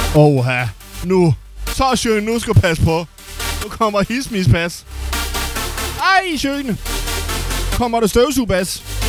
Oha. Nu. Så Sjøen, nu skal passe på. Nu kommer hismispas. Ej, Sjøen. Kommer der støvsugbas.